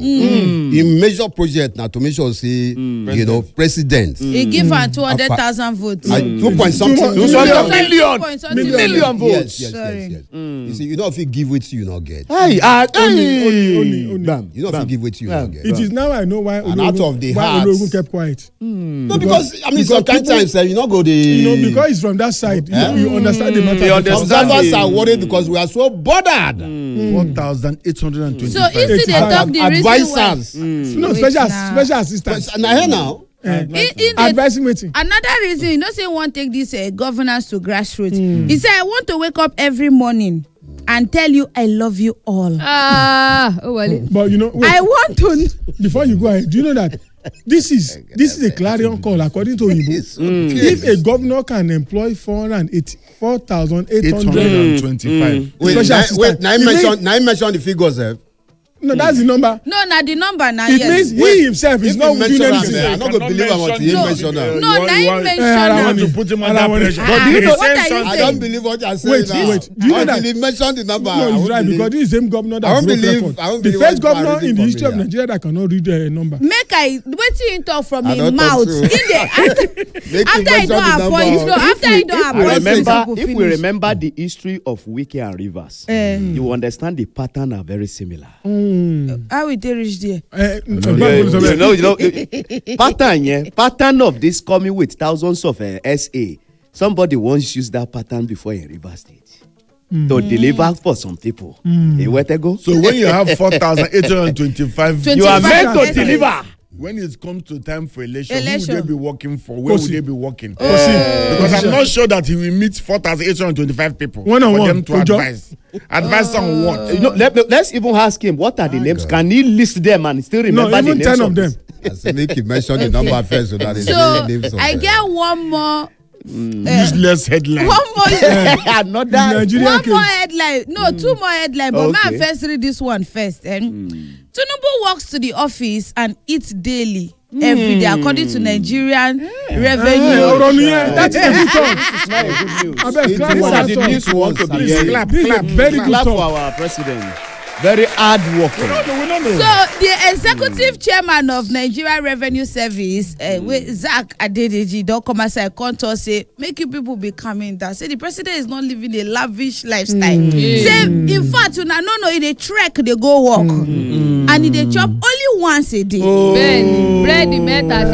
In major project now to make sure say president. He give her 200,000 votes. 2.something million votes. Yes. You see, you know if you give it you not get. Only. You know if you give it you not get. It is now I know why Ologun kept quiet. No, because I mean sometimes you not go because it's from that side. You understand the matter. Observers are worried because we are so bothered. 4,825. So if they talk the advisors. No, special assistants. Now. Advising meeting. Another reason, say one take this governance to grassroots. He said, I want to wake up every morning and tell you I love you all. But wait, I want to. Before you go ahead, do you know that this is a clarion call according to Oyibo? If a governor can employ 4,825. Wait, now mention the figures. No, that's the number. No, not the number now. It means he himself is not doing anything. I'm not going to believe what he mentioned. No, now he mentioned. I want to put him under pressure. But do you know what are you saying? I don't believe what you're saying. Wait. Do you know that he mentioned the number? No, he's right because this is the same governor that broke record. The first governor in the history of Nigeria that cannot read a number. Make I wait till you talk from his mouth. After I don't appoint. If we remember the history of Wike and Rivers, you understand the pattern are very similar. How will they reach there? Pattern of this coming with thousands of SA. Somebody once used that pattern before in Rivers State to deliver for some people. Where they go? So when you have 4,825, you are meant to deliver. When it comes to time for election, who would they be working for? Where would they be working? Because I'm not sure that he will meet 4,825 people for them to advise. Advise on what? Let's even ask him, what are the names? Can he list them and still remember the names? 10 of them. Make you mention the number first so that I get one more useless headline. One more headline. No, two more headline. But man, first read this one first. Tinubu walks to the office and eats daily every day, according to Nigerian revenue. That's a good talk. This is not a good news. These are the news we want to be hearing. Clap for our president. Very hard working. So the executive chairman of Nigeria Revenue Service, Zach Adedeji, don't come aside and say, make you people be coming down. Say the president is not living a lavish lifestyle. Say, in fact, in a trek they go walk, and they chop only once a day. Bread, metal,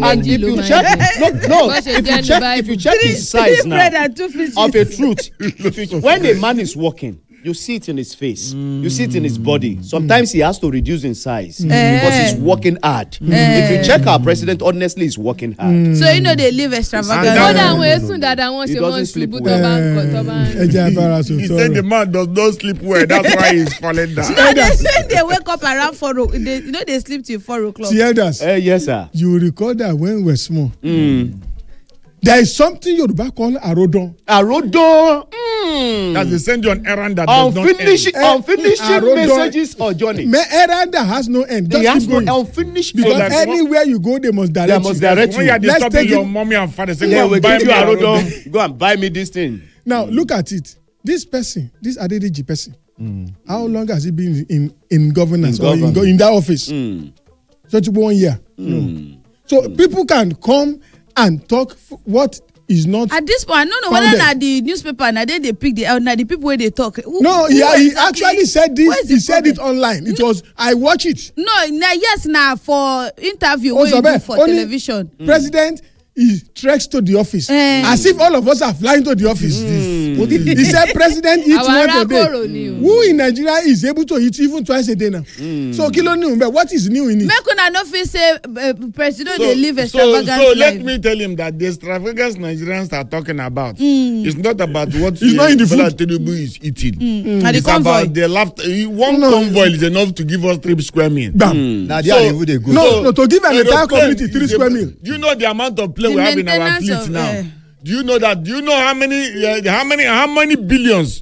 if you check his size now, of a truth, when a man is walking, you see it in his face. You see it in his body. Sometimes he has to reduce in size because he's working hard. If you check our president, honestly, he's working hard. So they live extravagant. He doesn't sleep well. He said the man does not sleep well. That's why he's falling down. No, they say they wake up around 4 o'clock. They sleep till 4 o'clock. See, elders. Yes, sir. You recall that when we were small. There is something Yoruba call arodon. Arodon. That they send you an errand that does not end. Unfinished messages or journey. Errand that has no end. It has no unfinished. Because anywhere you go, they must direct you. When you are disturbing your mommy and father, say, go and buy me arodon. Go and buy me this thing. Now, look at it. This person, this Adedeji person, how long has he been in governance or in that office? So to 1 year. So people can come and talk what is not at this point. I don't know whether na the newspaper na they pick the people where they talk. He actually said this. He said it online. It was I watch it. Now for interview we do for television. President he treks to the office as if all of us are flying to the office. He said president eats once a day. Who in Nigeria is able to eat even twice a day now? So kilo new, but what is new in it? Make una no fit say president they live extravagant life. So let me tell him that the extravagance Nigerians are talking about is not about what Tinubu is eating. It's about the laughter. One convoy is enough to give us 3 square meals. No, to give an entire community 3 square meals. Do you know the amount of plane we have in our fleet now? Do you know that? Do you know how many billions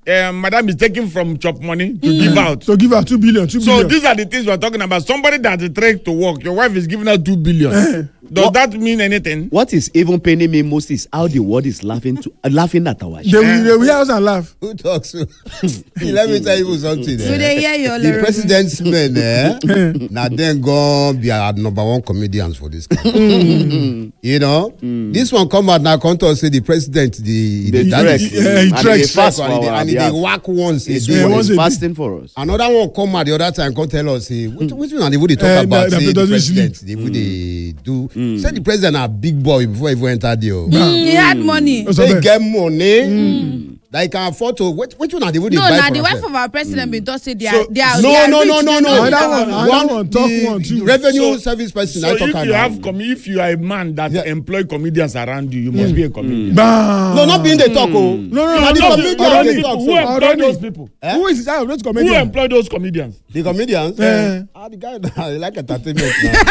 Madam is taking from chop money to give out. To give out 2 billion. So these are the things we're talking about. Somebody that is trying to work, your wife is giving her 2 billion. Does that mean anything? What is even paining me most is how the world is laughing at our show. They will hear us and laugh. Who talks? Let me tell you something. The president's men, now then go be our #1 comedians for this country. You know, this one come out now. Come to say the president, he tracks and they whack once. He's fasting for us. Another one come out the other time. Come tell us, which one they would talk about? Say the president, they would do. Say the president a big boy before he entered there. He had money. They get money. They can afford to. Which one are they would buy? No, now the wife of our president been just say they are. No. One talk one too. Revenue service person. So if you are a man that employ comedians around you, you must be a comedian. No, not being the talk. No. Who employ those people? Who is those comedians? Who employ those comedians? The comedians? The guy that like entertainment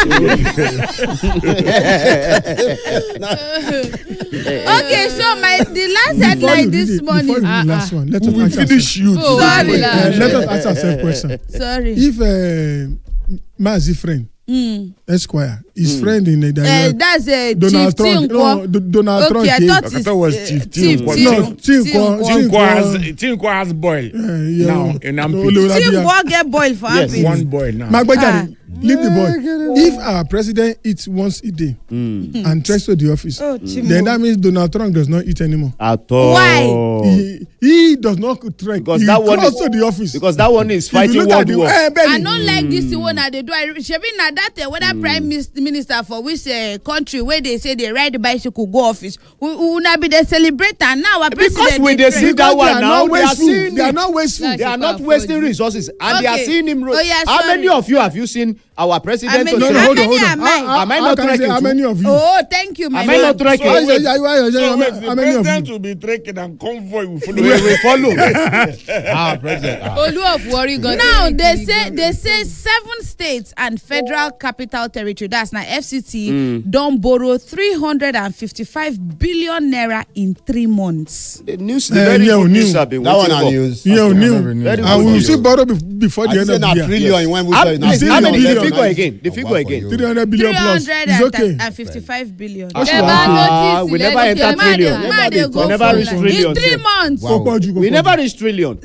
now. Okay, so the last headline this morning. The last one. Let us finish you. Sorry. Let us ask ourselves a question. Sorry. If Mazi friend, Esquire, his friend in the that's a Donald Trump. No, Donald Trump. I thought it was Chief Tinkwa. Tinkwa has boil now in Ampi. Tinkwa get boil for Ampi. Yes, one boil now. Magbajani, leave the boy. If our president eats once a day and tries to the office, then that means Donald Trump does not eat anymore. At all. Why? He does not trek. Because he that one goes to the office. Because that one is fighting world war. I don't like this one that they do. Shebi na that whether prime minister for which country where they say they ride the bicycle go office. We not be the celebrate and now our president. Because when they see that one now, they are not wasteful. They are not wasting resources, and they are seeing him. How many of you have you seen our president? Hold on. Am I not trekking? How many of you? Oh, thank you, my Am I not trekking? The president will be trekking and convoy will follow. We follow. President. Olu of Warri got now they say 7 states and federal capital territory, that's now FCT, don't borrow 355 billion naira in 3 months. The very good news have been that waiting one for. news. And we will still borrow before the end of the year. Trillion when we How many? The figure again. 300 billion plus. It's okay. 355 billion. We never enter trillion. We never reach trillion. In 3 months. Wow. We never reach trillion.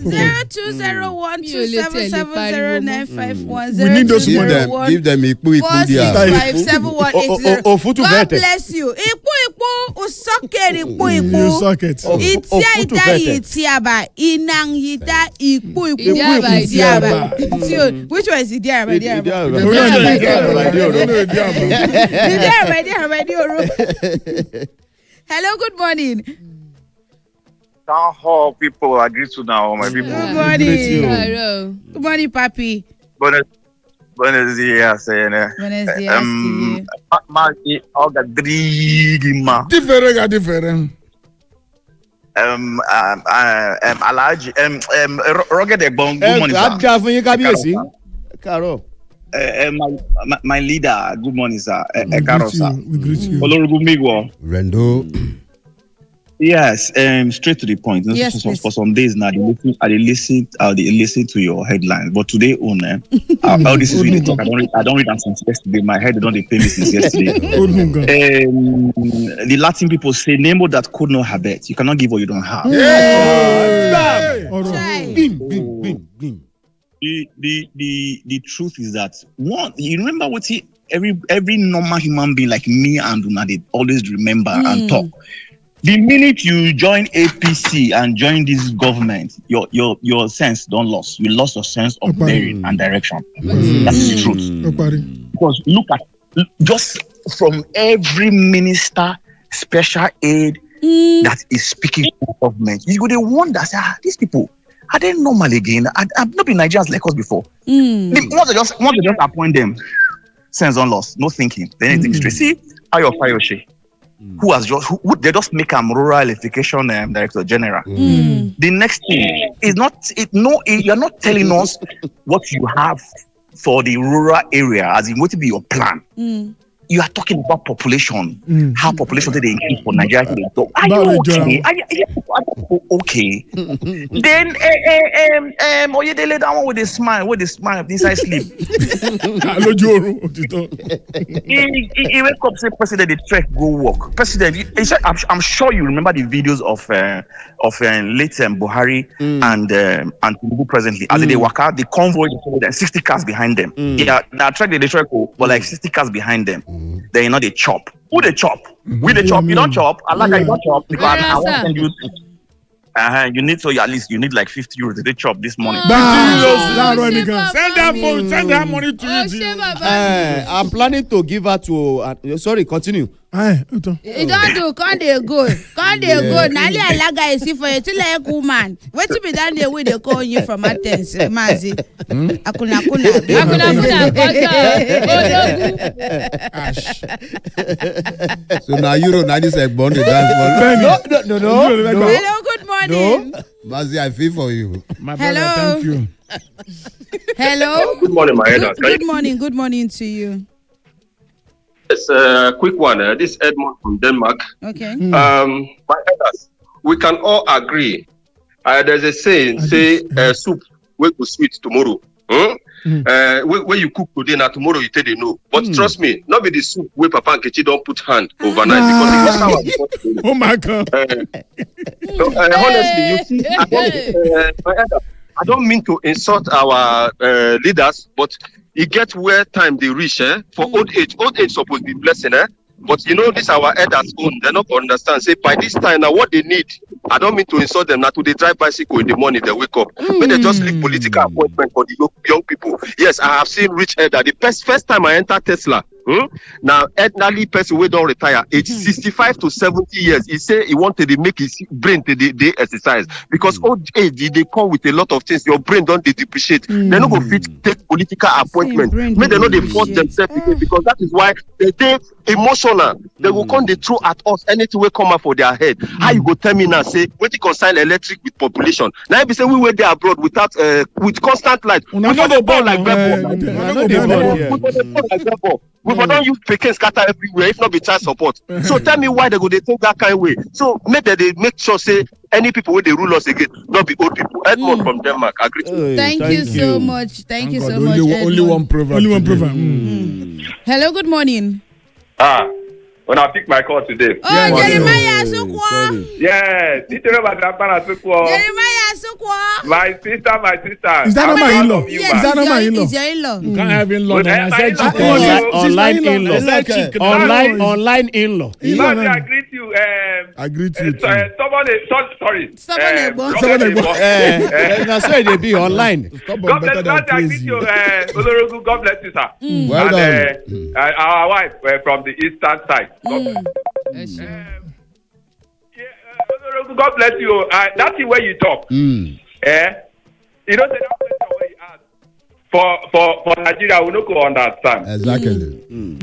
0201277951. We need those money. Give them Ikpu there. 4657180. God bless you. Ikpu usokeri Ikpu. Socket. Itia ita itiaba inang ita Ikpu Idiaba. Which one is Idiaba? Hello, good morning. Town hall people agree to now, my people. Good morning. Good morning, Papi. Buenos dias, Buenos dias to you. Maki Olga Drigima. Different. Alaji. Rugged Egbon. Good morning, sir. My leader. Good morning, sir. Karo, sir. We greet you. Olorugumigwo. Rendo. Yes, straight to the point. Yes, for some days now, I listen to your headlines. But today, all this is really talk. I don't read them since yesterday. My head don't pay me since yesterday. The Latin people say, "Nemo that could not have it. You cannot give what you don't have." The truth is that one, you remember what every normal human being like me and Una, they always remember and talk. The minute you join APC and join this government, your sense don't lost. You lost your sense of bearing and direction. That's the truth. Because look at just from every minister, special aid that is speaking to the government, you would wonder, these people, are they normal again? I've not been Nigerians like us before. Once they just appoint them, sense don't lost, no thinking. Then anything straight. See Ayo Fayose. Who they just make a rural education director general. The next thing is you're not telling us what you have for the rural area, as in what will be your plan. you are talking about population, how population they increase for Nigeria. Are you okay? Okay. Then Oyedele that one with a smile, inside sleep. He wake up, say President, the trek go work. President, he said, I'm sure you remember the videos of late Buhari and Tinubu presently. As they walk out, the convoy, 60 cars behind them. Yeah, now track the trek, but like 60 cars behind them. They not they chop. Who they chop? We they chop. You don't chop. I like you don't chop because I want to send you. You need at least you need like 50 euros. They chop this morning. Send that money to you. I'm planning to give her to. Sorry, continue. You don't do. Can't they go? Nali alaga is for a like woman. What to be done there with they call you from Athens, Mazi? Akuna. So now Euro, now this like born to dance for. No. Hello, good morning. No, Mazi, I feel for you. My brother, thank you. Hello. Good morning, my elders. Good morning to you. It's a quick one. This is Edmund from Denmark. Okay. My elders, we can all agree. There's a saying, soup will go sweet tomorrow. When you cook today, now tomorrow you tell they know. But trust me, not be the soup where Papa and Kechi don't put hand overnight because it goes sour. Oh my God. Honestly, you see, my elders, I don't mean to insult our leaders, but it gets where time they reach for old age. Old age supposed to be blessing, but you know this our elders own. They're not going to understand. Say by this time now what they need. I don't mean to insult them. Now to they drive bicycle in the morning, they wake up. When they just leave political appointment for the young people. Yes, I have seen rich elder. The first time I entered Tesla. Now, elderly person we don't retire, age 65 to 70 years, he say he wanted to make his brain they exercise because old age they come with a lot of things. Your brain don't depreciate. They're not going to fit take political appointment. Maybe they know they force themselves because that is why they emotional. They will come they throw at us anything will come up for their head. How you go tell me now? Say when you concern electric with population. Now if you say we were there abroad without with constant light, we not the ball like we don't use Pekin scatter everywhere if not be child support. So tell me why they go they think that kind of way. So maybe they make sure say any people where they rule us again, not be old people. Edmond from Denmark, agree. Thank you so much. Thank you so much. Only one proverb. Hello, good morning. When I pick my call today. Oh, Jeremiah Sukwa. Yes, Jeremiah Sukwa. My sister. Is that not my in-law? Yes, Is that not my in-law? Is your in-law? You can't have in-law. Online in-law. Online in-law. I greet you. I greet you too. Sorry. That's why they be online. God bless you. I greet you. God bless you, sir. Well done. Our wife from the eastern side. God bless you. That's the way you talk. You know the way you ask for Nigeria, we don't understand. Exactly.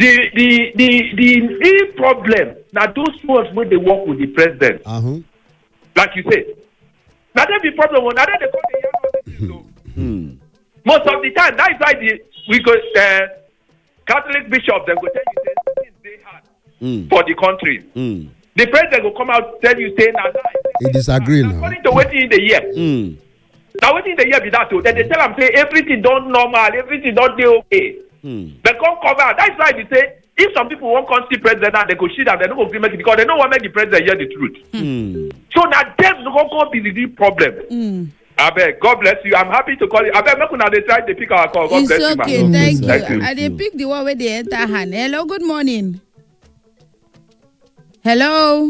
The problem now those ones when they work with the president, like you say, now that's the problem. Now they call the most of the time, that is why we go Catholic bishops then go tell you things they had for the country. The president will come out tell you say now he disagree now. According to what in the year. Now what in the year be that too? Then they tell them say everything don't normal, everything don't do okay. They come cover. That's why they say if some people won't come see president now they go shit and they don't go make it because they don't want to make the president hear the truth. So now them don't be the real problem. I beg, God bless you. I'm happy to call you. I beg, make una dey try to pick our call. God bless you, okay, man. Thank you. I dey pick the one where they enter hand. Hello, good morning. Hello.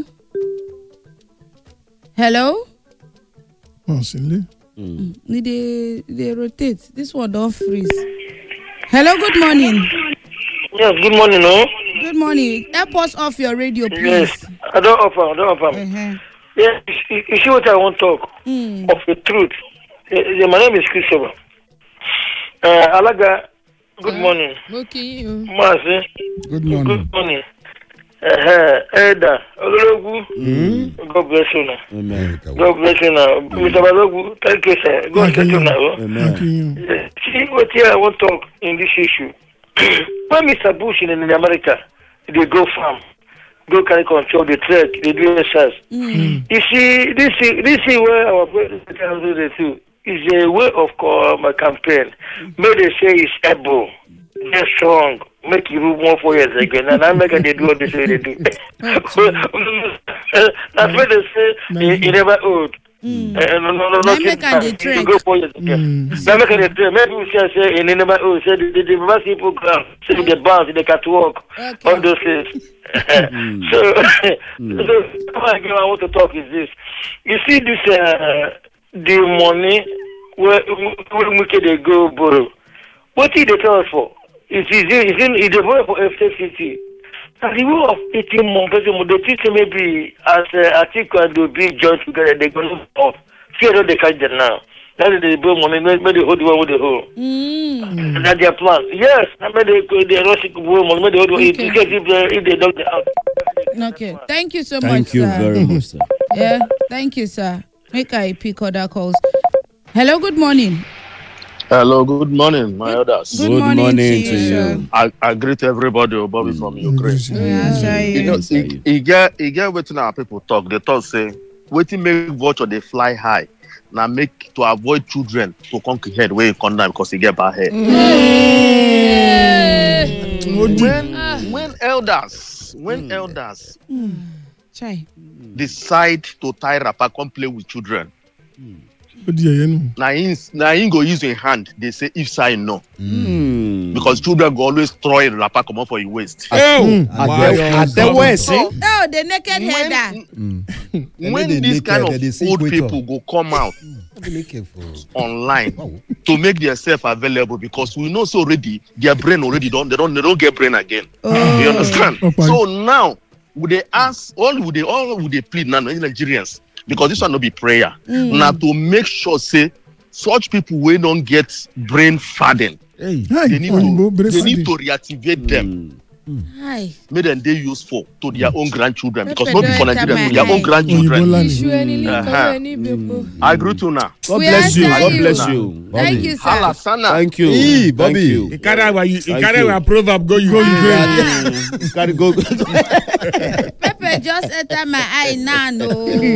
Oh, silly. They rotate. This one don't freeze. Hello, good morning. Yes, good morning, no? Good morning. Help us off your radio, please. Yes, I don't offer. Yes, you see what I want to talk of the truth. My name is Christopher. Alaga, good morning. Okay. Mazi. Good morning. Good morning. Eda, Ologu. God bless you now. Amen. God bless you now. Mr. Balogu, thank you, sir. God bless you now. Amen. See what here I want to talk in this issue. When Mr. Bush in America, they go farm, go carry control the trek, they do exercise. You see, this is where our president do is a way of my campaign. May they say it's able, they're strong, make you move more 4 years again, and I'm making they do what they say they do. That's why they say you never old. No. Make a the trek. Go 4 years again. Now make a the trek. Maybe we shall say in never old. Say the people say the bounce, they can't walk, all those things. So what I want to talk is this. You see this the money where they go borrow. What did they tell us for? It's the borrow for FCCT. And the way of 18 months, the teacher maybe as Atiku and the big joint together, they're going to off. Fear that they catch them now. That is the borrow money, maybe they hold one with the whole. That's their plan. Yes, I mean they rush to borrow money, maybe they hold one if they don't get out. Okay, thank you so much. Thank you very much, sir. Yeah, thank you, sir. Make I pick other calls. Hello, good morning. Hello, good morning, my elders. Good morning to you. I greet everybody, Bobby from Ukraine. He get waiting our people talk. They talk say, waiting make vulture they fly high. Now make to avoid children to conquer head where you come down because he get bad head. When elders decide to tie wrapper, come play with children. Now he go use your hand. They say if sign no, because children go always throw a wrapper come up for your waist. The naked header. When this kind of old people go come out online to make themselves available, because we know so already their brain already don't get brain again. You understand? So now would they ask would they plead now Nigerians? Because this one no be prayer. Now to make sure say such people will don't get brain farden. They need to reactivate them. Make them they useful to their own grandchildren, because not for Nigerians, their own grandchildren. I agree to now. God bless you. God bless you. Thank you, sir. Thank you. Hey, Bobby. You carry a proverb go. Carry go. Pepper just enter my eye now. No.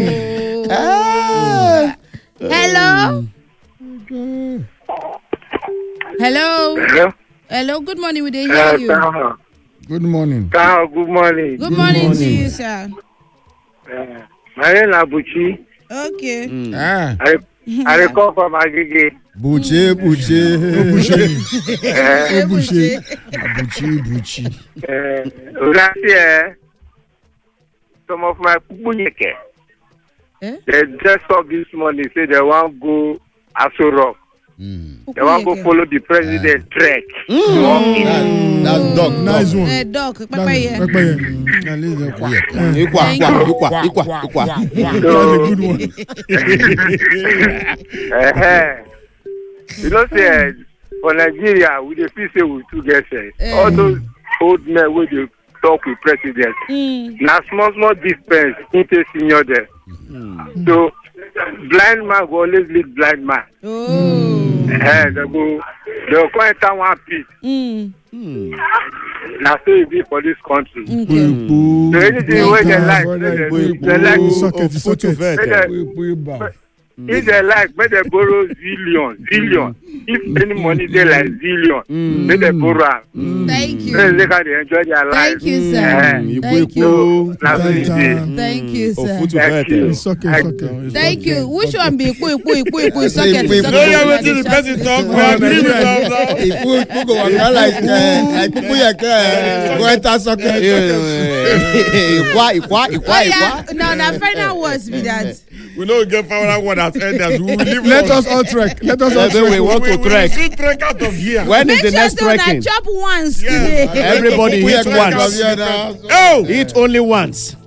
Hello. Hello. Good morning. We didn't hear you. Good morning. Good morning. Good morning to you, sir. My name is Abuchi. Okay. I recall from Agege. Buchi. Last year, some of my Punyeke, they dress up this morning, say they want to go Aso Rock. They want to go follow the president trek. That's dog. Nice one. Dog. You know, say for Nigeria, we feel say we two get all those old men with the talk with president. Now small difference into senior there. So blind man will always lead blind man. They'll go enter one piece. Now so it be for this country. So anything where they like, if they like, may they borrow zillion. If any money they like zillion, may they borrow. Thank you. They can enjoy their life. Thank you, sir. Thank you, sir. Thank you. Which one be socket? The person talk. We agree with them now. No, the final words be that. We know we get final word as elders. We will leave. Let us all trek. We want to trek. We trek out of here. When is the next trekking? Chop once today. Everybody eat once. Eat only once.